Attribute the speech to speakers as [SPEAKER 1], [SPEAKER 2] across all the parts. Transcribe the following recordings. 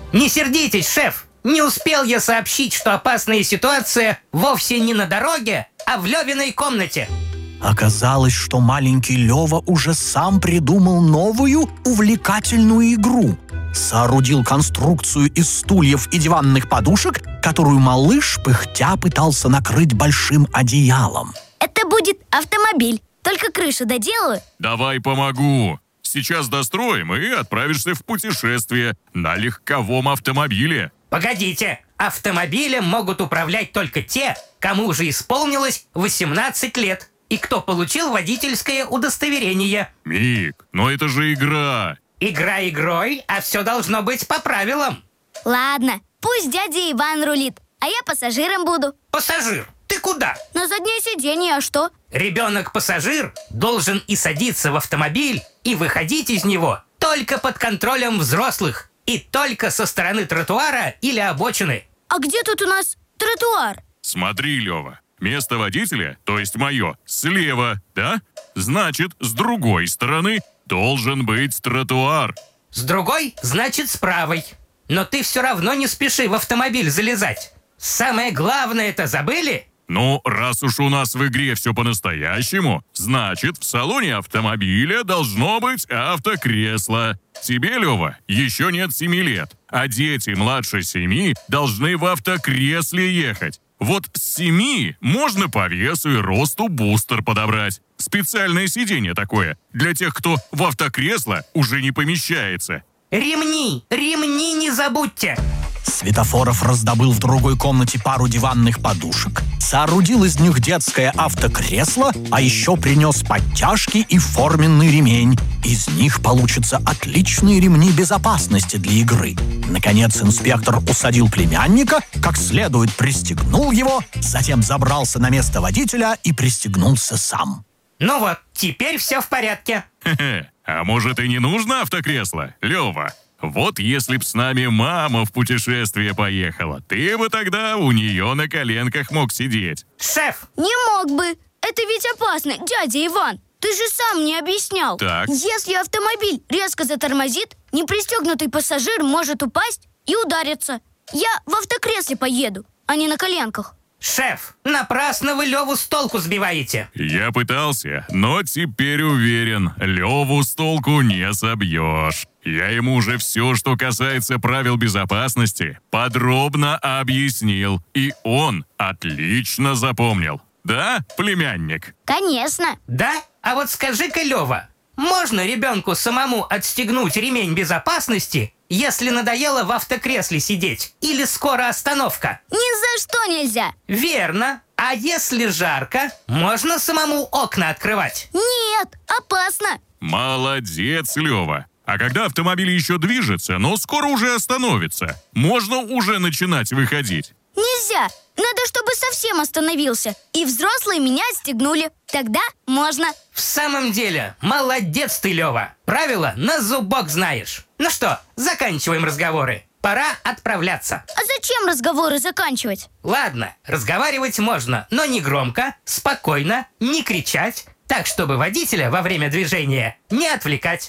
[SPEAKER 1] Не сердитесь, шеф. Не успел я сообщить, что опасная ситуация вовсе не на дороге, а в Левиной комнате.
[SPEAKER 2] Оказалось, что маленький Лева уже сам придумал новую увлекательную игру. Соорудил конструкцию из стульев и диванных подушек, которую малыш пыхтя пытался накрыть большим одеялом.
[SPEAKER 3] Это будет автомобиль, только крышу доделаю.
[SPEAKER 4] Давай помогу. Сейчас достроим и отправишься в путешествие на легковом автомобиле.
[SPEAKER 1] Погодите, автомобилем могут управлять только те, кому уже исполнилось 18 лет и кто получил водительское удостоверение.
[SPEAKER 4] Мик, но это же игра.
[SPEAKER 1] Игра игрой, а все должно быть по правилам.
[SPEAKER 3] Ладно, пусть дядя Иван рулит, а я пассажиром буду.
[SPEAKER 1] Пассажир, ты куда?
[SPEAKER 3] На заднее сиденье, а что?
[SPEAKER 1] Ребенок-пассажир должен и садиться в автомобиль, и выходить из него только под контролем взрослых, и только со стороны тротуара или обочины.
[SPEAKER 3] А где тут у нас тротуар?
[SPEAKER 4] Смотри, Лева, место водителя, то есть мое, слева, да? Значит, с другой стороны должен быть тротуар.
[SPEAKER 1] С другой, значит, с правой. Но ты все равно не спеши в автомобиль залезать. Самое главное-то забыли?
[SPEAKER 4] Ну, раз уж у нас в игре все по-настоящему, значит, в салоне автомобиля должно быть автокресло. Тебе, Лева, еще нет 7 лет, а дети младше 7 должны в автокресле ехать. Вот с 7 можно по весу и росту бустер подобрать. Специальное сиденье такое, для тех, кто в автокресло уже не помещается.
[SPEAKER 1] Ремни не забудьте.
[SPEAKER 2] Светофоров раздобыл в другой комнате пару диванных подушек, соорудил из них детское автокресло, а еще принес подтяжки и форменный ремень. Из них получатся отличные ремни безопасности для игры. Наконец инспектор усадил племянника, как следует пристегнул его, затем забрался на место водителя и пристегнулся сам.
[SPEAKER 1] Ну вот, теперь все в порядке.
[SPEAKER 4] Хе-хе, а может и не нужно автокресло, Лева? Вот если б с нами мама в путешествие поехала, ты бы тогда у нее на коленках мог сидеть.
[SPEAKER 1] Шеф!
[SPEAKER 3] Не мог бы. Это ведь опасно, дядя Иван. Ты же сам мне объяснял.
[SPEAKER 4] Так.
[SPEAKER 3] Если автомобиль резко затормозит, непристегнутый пассажир может упасть и удариться. Я в автокресле поеду, а не на коленках.
[SPEAKER 1] Шеф, напрасно вы Леву с толку сбиваете.
[SPEAKER 4] Я пытался, но теперь уверен, Леву с толку не собьешь. Я ему уже все, что касается правил безопасности, подробно объяснил. И он отлично запомнил. Да, племянник?
[SPEAKER 3] Конечно.
[SPEAKER 1] Да? А вот скажи-ка, Лева, можно ребенку самому отстегнуть ремень безопасности, если надоело в автокресле сидеть? Или скоро остановка?
[SPEAKER 3] Ни за что нельзя.
[SPEAKER 1] Верно. А если жарко, можно самому окна открывать?
[SPEAKER 3] Нет, опасно.
[SPEAKER 4] Молодец, Лева. А когда автомобиль еще движется, но скоро уже остановится, можно уже начинать выходить.
[SPEAKER 3] Нельзя. Надо, чтобы совсем остановился. И взрослые меня отстегнули. Тогда можно.
[SPEAKER 1] В самом деле, молодец ты, Лева. Правила на зубок знаешь. Ну что, заканчиваем разговоры. Пора отправляться.
[SPEAKER 3] А зачем разговоры заканчивать?
[SPEAKER 1] Ладно, разговаривать можно, но не громко, спокойно, не кричать, так, чтобы водителя во время движения не отвлекать.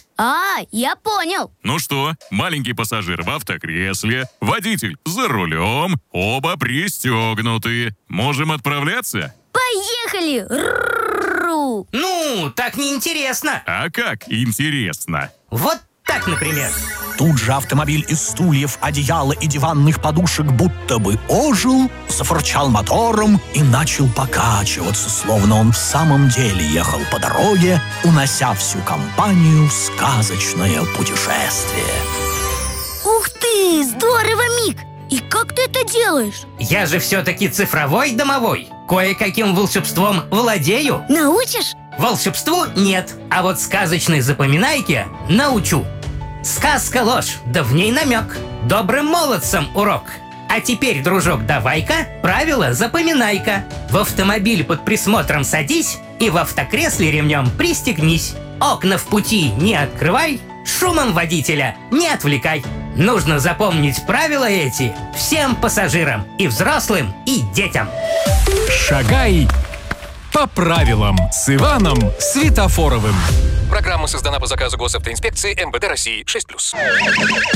[SPEAKER 3] Я понял.
[SPEAKER 4] Ну что, маленький пассажир в автокресле, водитель за рулем, оба пристегнуты. Можем отправляться?
[SPEAKER 3] Поехали! Ру-ру-ру.
[SPEAKER 1] Ну, так неинтересно.
[SPEAKER 4] А как интересно.
[SPEAKER 1] Вот так, например.
[SPEAKER 2] Тут же автомобиль из стульев, одеяла и диванных подушек будто бы ожил, зафырчал мотором и начал покачиваться, словно он в самом деле ехал по дороге, унося всю компанию в сказочное путешествие.
[SPEAKER 3] Ух ты, здорово, Мик! И как ты это делаешь?
[SPEAKER 1] Я же все-таки цифровой домовой. Кое-каким волшебством владею.
[SPEAKER 3] Научишь?
[SPEAKER 1] Волшебству нет, а вот сказочной запоминайке научу. Сказка ложь, да в ней намек. Добрым молодцам урок. А теперь, дружок, давай-ка правила запоминай-ка. В автомобиль под присмотром садись и в автокресле ремнем пристегнись. Окна в пути не открывай, шумом водителя не отвлекай. Нужно запомнить правила эти всем пассажирам, и взрослым, и детям.
[SPEAKER 5] Шагай по правилам с Иваном Светофоровым.
[SPEAKER 6] Программа создана по заказу Госавтоинспекции МВД России 6+.